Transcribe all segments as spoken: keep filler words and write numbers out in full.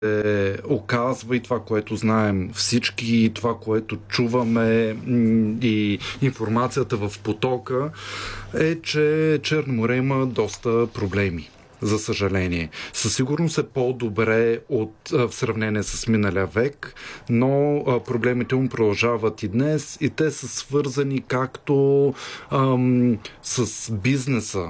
е, оказва и това, което знаем всички, и това, което чуваме и информацията в потока е, че Черно море има доста проблеми. За съжаление. Със сигурност е по-добре от, в сравнение с миналия век, но проблемите му продължават и днес и те са свързани както ам, с бизнеса,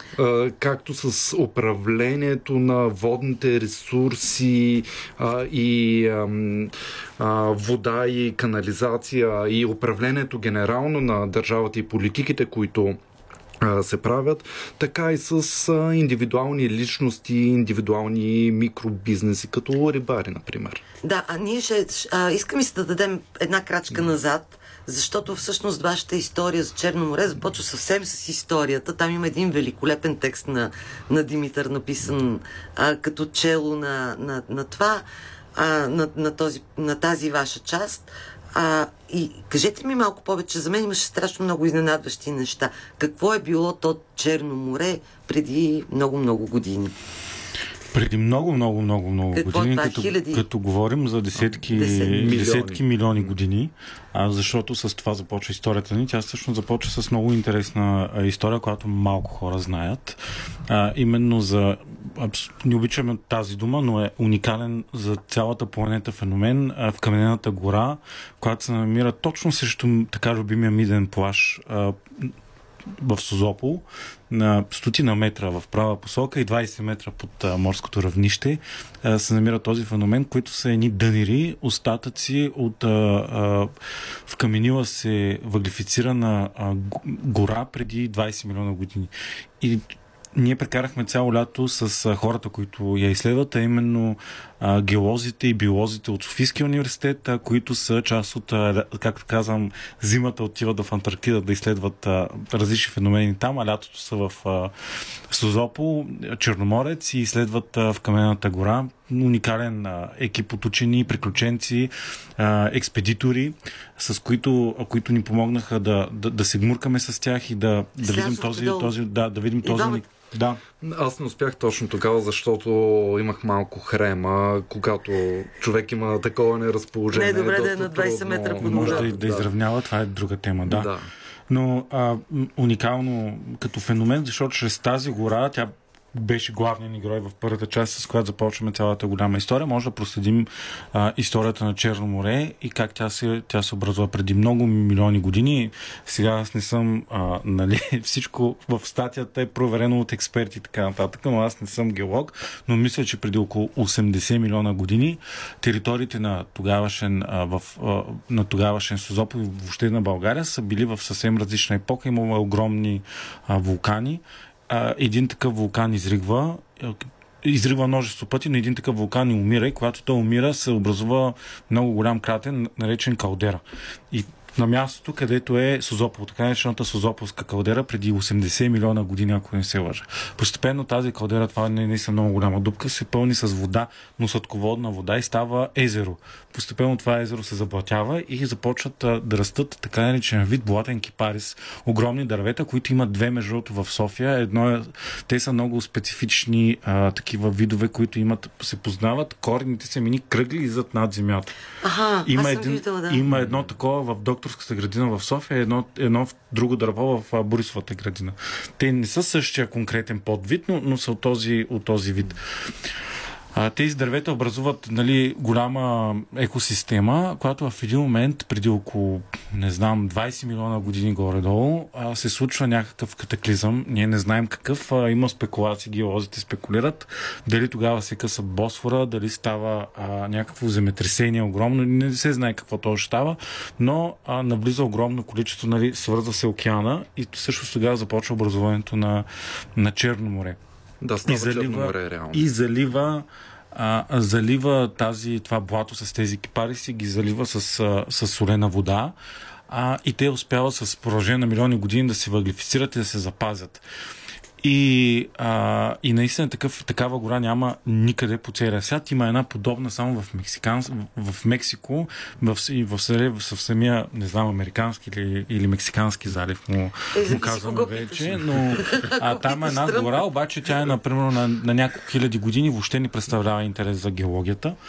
както с управлението на водните ресурси а, и ам, а, вода и канализация и управлението генерално на държавата и политиките, които се правят, така и с а, индивидуални личности, индивидуални микробизнеси, като рибари, например. Да, а ние ще, а, искаме си да дадем една крачка назад, защото всъщност вашата история за Черно море започва съвсем с историята. Там има един великолепен текст на, на Димитър, написан а, като чело на, на, на това, а, на, на, този, на тази ваша част. А, и кажете ми малко повече, за мен имаше страшно много изненадващи неща. Какво е било то Черно море преди много-много години? Преди много, много, много, много Какво години, това, като, хиляди? като говорим за десетки, Десет. десетки милиони години, а, защото с това започва историята ни. Тя всъщност започва с много интересна а, история, която малко хора знаят. А, именно за... Абс... Не обичаме тази дума, но е уникален за цялата планета феномен а, в Каменената гора, която се намира точно срещу така любимия миден плаж а, в Созопол, на стотина метра в права посока и двайсет метра под а, морското равнище а, се намира този феномен, които са едни дънери, остатъци от а, а, вкаменила се въглифицирана а, гора преди двайсет милиона години. И ние прекарахме цяло лято с а, хората, които я изследват, а именно а, геолозите и биолозите от Софийския университет, а, които са част от, а, както казвам, зимата отиват в Антарктида да изследват а, различни феномени там, а лятото са в а, Созопол, Черноморец и изследват а, в Каменната гора. Уникален а, екип от учени, приключенци, а, експедитори, с които, а, които ни помогнаха да, да, да се гмуркаме с тях и да, да видим този, този, да, да видим този. Да. Аз не успях точно тогава, защото имах малко хрема, когато човек има такова неразположение. Не е добре да е на двайсет метра под може да, да изравнява, това е друга тема, да. да. Но а, уникално като феномен, защото чрез тази гора, тя беше главният ни герой в първата част, с която започваме цялата голяма история. Може да проследим а, историята на Черно море и как тя се, тя се образува преди много милиони години. Сега аз не съм, а, нали, всичко в статията е проверено от експерти и така нататък, но аз не съм геолог, но мисля, че преди около осемдесет милиона години териториите на тогавашен, а, в, а, на тогавашен Созопол и въобще на България са били в съвсем различна епоха. Имало огромни а, вулкани. Един такъв вулкан изригва, изригва множество пъти, но един такъв вулкан и умира и когато той умира, се образува много голям кратер, наречен калдера. И на мястото, където е Созопол, така наречената Созополска калдера, преди осемдесет милиона години, ако не се лъжа. Постепенно тази калдера, това не е наистина много голяма дупка, се пълни с вода, но сладководна вода и става езеро. Постепенно това езеро се заблатява и започват а, да растат така наречен вид блатен кипарис, огромни дървета, които имат две между другото в София. Едно е, те са много специфични а, такива видове, които имат, се познават, корените се мини кръгли и зад над земята. Аха, има, аз един, видела, да. има едно такова в докторската градина в София, едно, едно друго дърво в Борисовата градина. Те не са същия конкретен подвид, но, но са от този, от този вид. А, тези дървета образуват, нали, голяма екосистема, която в един момент, преди около, не знам, двайсет милиона години горе-долу, а, се случва някакъв катаклизъм. Ние не знаем какъв. А, има спекулации, геолозите спекулират. Дали тогава се къса Босфора, дали става а, някакво земетресение огромно. Не се знае какво точно става, но а, навлиза огромно количество, нали, свързва се океана и също тогава започва образуването на, на Черно море. Да, става и залива, Черно море, реално. И залива А, залива тази, това блато с тези кипариси, ги залива с, с солена вода а, и те успяват с продължение на милиони години да се въглифицират и да се запазят. И, а, и наистина такъв, такава гора няма никъде по целия свят. Има една подобна само в, Мексикан, в Мексико, в, и в, в, в самия, не знам, американски или, или мексикански залив му, е, му казваме вече. Но а, там е една гора, обаче тя е, например, на, на няколко хиляди години въобще не представлява интерес за геологията.